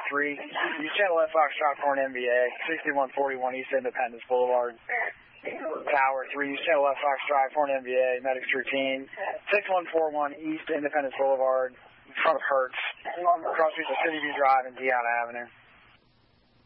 3. You channel Left Foxtrot for an MBA, 6141 East Independence Boulevard. Tower 3, you channel Left Foxtrot for an MBA, medics routine, 6141 East Independence Boulevard, in front of Hertz, across City View Drive and Deanna Avenue.